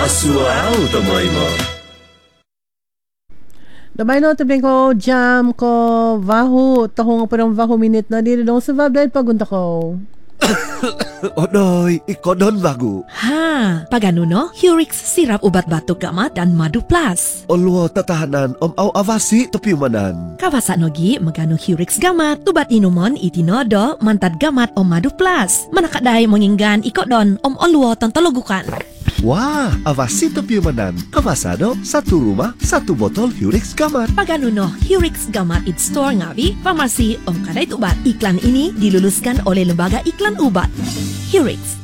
Asuao tomoimo. Damay no, tabi ko, jam ko, vahu, tahong pa ng vahu minute na dito dong sa vab dahil pagunta ko. Onoy, ikaw doon bago. Ha, pagano no? Hurix sirap ubat batuk gamat dan madu plus. Olwo tatahanan au avasi topiumanan. Kawasa nogi magano Hurix gamat, tubat inumon itinodo mantad gamat madu plus. Manakaday monginggan ikodon olwo tantologukan. Wah, avasi topiumanan. Kawasano, satu rumah, satu botol Hurix Gamat. Pagano no, Hurix Gamat it store ngawi, pharmacy kaday tubat. Iklan ini diluluskan oleh Lembaga Iklan Ubat. Hurix